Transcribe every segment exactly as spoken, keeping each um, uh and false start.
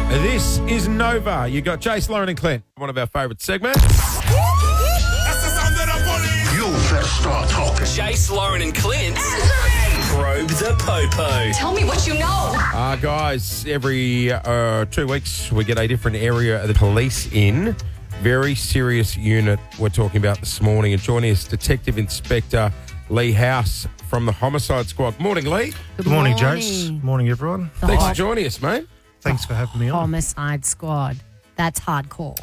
This is Nova. You got Jace, Lauren and Clint. One of our favourite segments. You better start talking. Jace, Lauren and Clint. Probe the Popo. Tell me what you know. Uh, guys, every uh, two weeks we get a different area of the police in. Very serious unit we're talking about this morning. And joining us, Detective Inspector Lee House from the Homicide Squad. Morning, Lee. Good morning, Jace. Morning, everyone. The Thanks hom- for joining us, mate. Thanks for having me on. Homicide Squad. That's hardcore.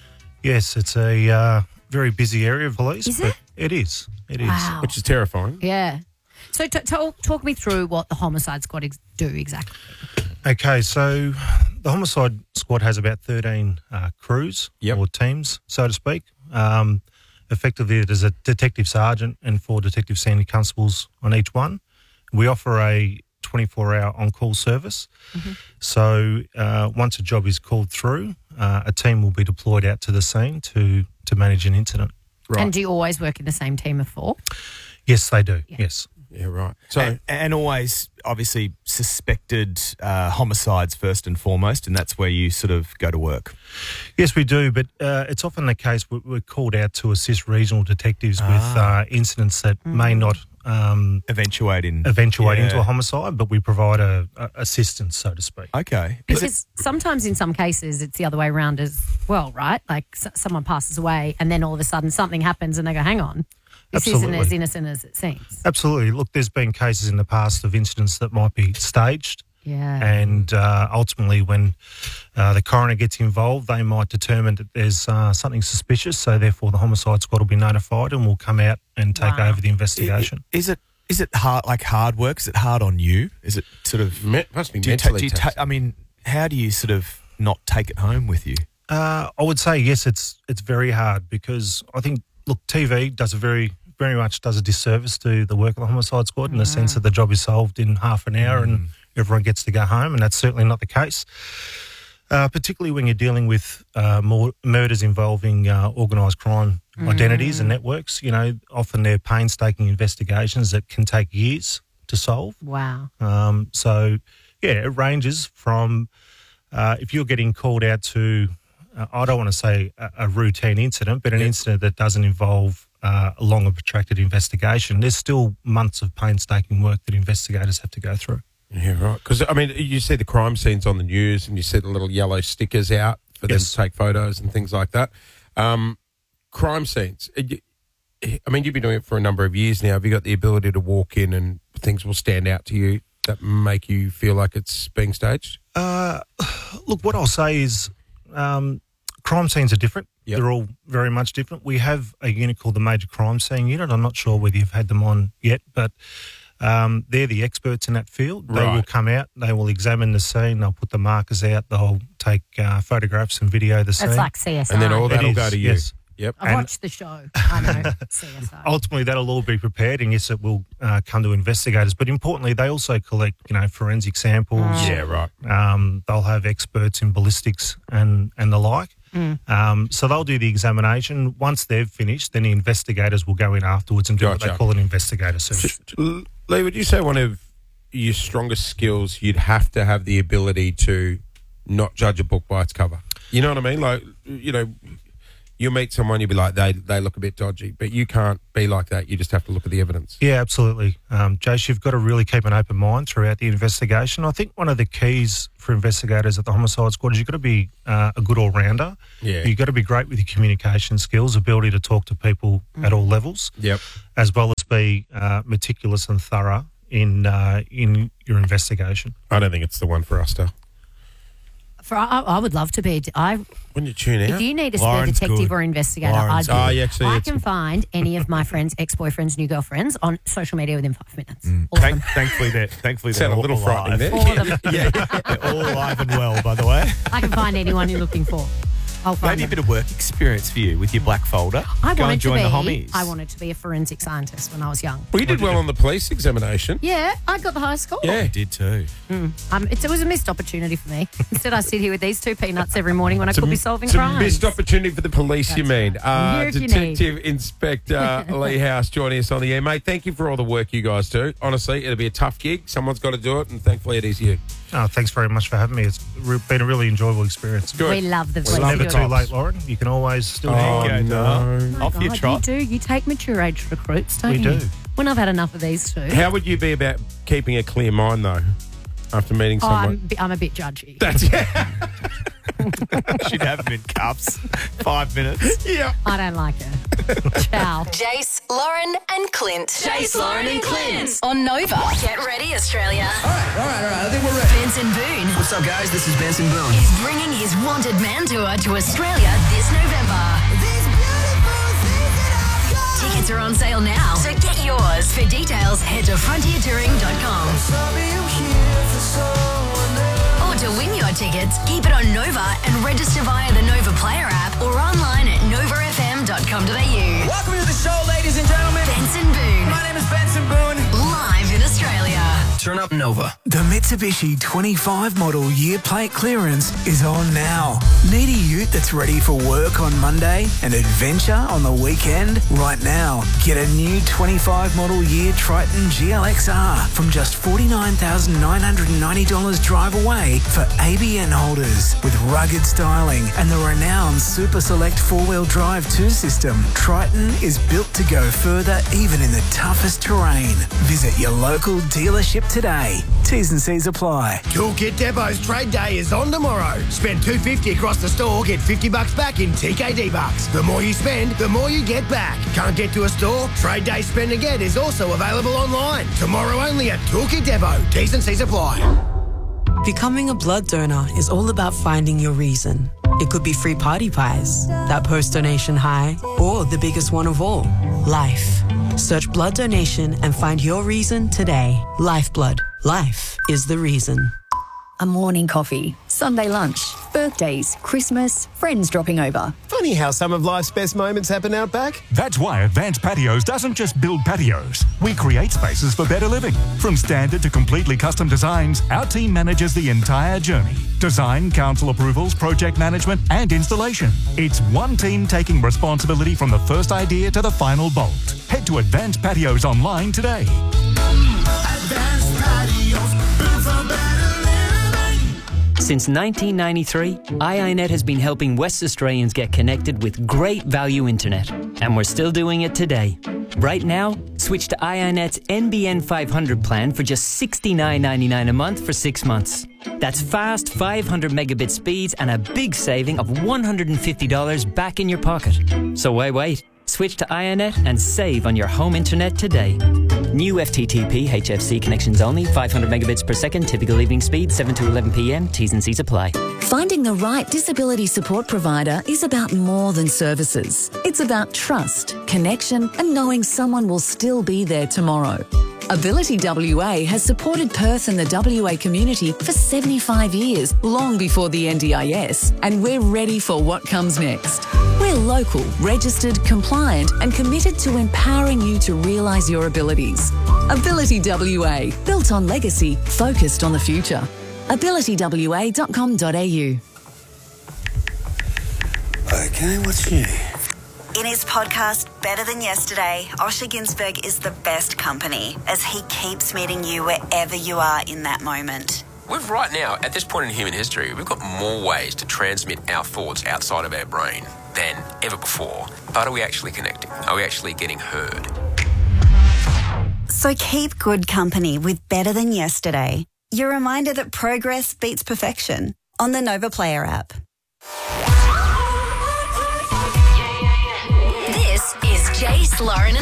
Yes, it's a uh, very busy area of police. Is but it? It is. It is. Wow. Which is terrifying. Yeah. So t- talk, talk me through what the Homicide Squad ex- do exactly. Okay, so the Homicide Squad has about thirteen uh, crews Yep. or teams, so to speak. Um, effectively, there's a detective sergeant and four detective senior constables on each one. We offer a twenty-four hour on-call service. Mm-hmm. So uh, once a job is called through, uh, a team will be deployed out to the scene to, to manage an incident. Right. And do you always work in the same team of four? Yes, they do. Yeah. Yes. Yeah, right. So, And, and always, obviously, suspected uh, homicides first and foremost, and that's where you sort of go to work. Yes, we do, but uh, it's often the case we- we're called out to assist regional detectives with uh, incidents that may not um, Eventuate in. eventuate Yeah. into a homicide, but we provide a, a assistance, so to speak. Okay. Because sometimes in some cases it's the other way around as well, right? Like s- someone passes away and then all of a sudden something happens and they go, hang on, this isn't Absolutely. as innocent as it seems. Absolutely. Look, there's been cases in the past of incidents that might be staged, Yeah. and uh, ultimately when uh, the coroner gets involved, they might determine that there's uh, something suspicious, so therefore the homicide squad will be notified and will come out and take Wow. over the investigation. Is it is it hard, like hard work? Is it hard on you? Is it sort of. me- must be Do you ta- mentally do you ta- taxing. I mean, how do you sort of not take it home with you? Uh, I would say yes. It's it's very hard because I think look, T V does a very very much does a disservice to the work of the homicide squad in the sense that the job is solved in half an hour and everyone gets to go home, and that's certainly not the case. Uh, particularly when you're dealing with uh, more murders involving uh, organised crime identities and networks. You know, often they're painstaking investigations that can take years to solve. Wow. Um, so, yeah, it ranges from uh, if you're getting called out to, uh, I don't want to say a, a routine incident, but an Yep. incident that doesn't involve uh, a long and protracted investigation, there's still months of painstaking work that investigators have to go through. Yeah, right. Because, I mean, you see the crime scenes on the news and you see the little yellow stickers out for them Yes. to take photos and things like that. Um, crime scenes. uh, you- I mean, you've been doing it for a number of years now. Have you got the ability to walk in and things will stand out to you that make you feel like it's being staged? Uh, look, what I'll say is um, crime scenes are different. Yep. They're all very much different. We have a unit called the Major Crime Scene Unit. I'm not sure whether you've had them on yet, but um, they're the experts in that field. They will Right. come out, they will examine the scene, they'll put the markers out, they'll take uh, photographs and video the scene. It's like C S I. And then all It that'll is, go to you. yes. Yep. I've and- watched the show. I know. C S I. Ultimately, that'll all be prepared, and yes, it will uh, come to investigators. But importantly, they also collect, you know, forensic samples. Yeah, right. Um, they'll have experts in ballistics and, and the like. Um, so they'll do the examination. Once they've finished, then the investigators will go in afterwards and do what Gotcha. they call an investigator search. L- Lee, would you say one of your strongest skills, you'd have to have the ability to not judge a book by its cover? You know what I mean? Like, you know, you meet someone, you'll be like, they they look a bit dodgy, but you can't be like that. You just have to look at the evidence. Yeah, absolutely. Um, Jace, you've got to really keep an open mind throughout the investigation. I think one of the keys for investigators at the Homicide Squad is you've got to be uh, a good all-rounder. Yeah. You've got to be great with your communication skills, ability to talk to people at all levels, Yep. as well as be uh, meticulous and thorough in uh, in your investigation. I don't think it's the one for us, though. For, I, I would love to be. I, When you tune out. if you need a spare Lauren's detective good. or investigator, Lauren's I'd be. good. Oh, yeah, actually, I it's- can find any of my friends' ex-boyfriends, new girlfriends on social media within five minutes. Mm. All of Thank, them. thankfully, they're, thankfully they're Sound a all little frightening alive. there. All of them. Yeah, they're all alive and well, by the way. I can find anyone you're looking for. I'll find Maybe a them. bit of work experience for you with your black folder. I Go wanted and join to the be. hommies. I wanted to be a forensic scientist when I was young. Well, you did well on the police examination. Yeah, I got the highest score. Yeah. I did too. Um, it, it was a missed opportunity for me. Instead, I sit here with these two peanuts every morning when I could be solving It's a crimes. missed opportunity for the police, you mean. I'm Uh, here if you Detective Inspector Lee House joining us on the air. Mate, thank you for all the work you guys do. Honestly, it'll be a tough gig. Someone's got to do it, and thankfully it is you. Oh, thanks very much for having me. It's re- been a really enjoyable experience. Good. We love the It's voice. never you too do. late, Lauren. You can always still Oh, There you go, no. Dara. Oh Off my your God, trot. You do. You take mature age recruits, don't We you? do. When I've had enough of these two. How would you be about keeping a clear mind, though, after meeting Oh, someone? I'm, bi- I'm a bit judgy. That's yeah. She'd have him in cups. Five minutes. yeah. I don't like it. Ciao. Jace, Lauren, and Clint. Jace, Lauren, and Clint on Nova. Get ready, Australia. All right, all right, all right. I think we're ready. Benson Boone What's up, guys? This is Benson Boone. is bringing his Wanted Man tour to Australia this November. Tickets are on sale now, so get yours. For details, head to frontier touring dot com. Or to win your tickets, keep it on Nova and register via the Nova Player app or online at nova f m dot com dot a u. Welcome to the show, ladies and gentlemen. Benson Boone, My name is Benson Boone. live in Australia. Turn up Nova. The Mitsubishi twenty-five model year plate clearance is on now. Need a ute that's ready for work on Monday and adventure on the weekend? Right now, get a new twenty-five model year Triton G L X R from just forty-nine thousand nine hundred ninety dollars drive away for A B N holders. With rugged styling and the renowned Super Select four-wheel drive two system, Triton is built to go further even in the toughest terrain. Visit your local dealership today. T's and C's apply. Toolkit Depot's trade day is on tomorrow. Spend two hundred fifty dollars across the store, get fifty bucks back in T K D bucks. The more you spend, the more you get back. Can't get to a store? Trade day spend and get is also available online. Tomorrow only at Toolkit Depot. T's and C's apply. Becoming a blood donor is all about finding your reason. It could be free party pies, that post-donation high, or the biggest one of all, life. Search blood donation and find your reason today. Lifeblood. Life is the reason. A morning coffee, Sunday lunch, birthdays, Christmas, friends dropping over. Funny how some of life's best moments happen out back. That's why Advanced Patios doesn't just build patios. We create spaces for better living. From standard to completely custom designs, our team manages the entire journey. Design, council approvals, project management, and installation. It's one team taking responsibility from the first idea to the final bolt. Head to Advanced Patios online today. Advanced Patios, built for better living. Since nineteen ninety-three, I I net has been helping West Australians get connected with great value internet, and we're still doing it today. Right now, switch to I I net's N B N five hundred plan for just sixty-nine ninety-nine a month for six months. That's fast five hundred megabit speeds and a big saving of one hundred fifty dollars back in your pocket. So why wait? Switch to I I net and save on your home internet today. New F T T P H F C connections only, five hundred megabits per second, typical evening speed, seven to eleven p m, T's and C's apply. Finding the right disability support provider is about more than services. It's about trust, connection, and knowing someone will still be there tomorrow. Ability W A has supported Perth and the W A community for seventy-five years, long before the N D I S, and we're ready for what comes next. We're local, registered, compliant, and committed to empowering you to realise your abilities. Ability W A, built on legacy, focused on the future. ability w a dot com dot a u. Okay, what's new? In his podcast, Better Than Yesterday, Osher Ginsberg is the best company as he keeps meeting you wherever you are in that moment. We've right now, at this point in human history, we've got more ways to transmit our thoughts outside of our brain than ever before. But are we actually connecting? Are we actually getting heard? So keep good company with Better Than Yesterday. Your reminder that progress beats perfection on the Nova Player app. This is Jace, Lauren,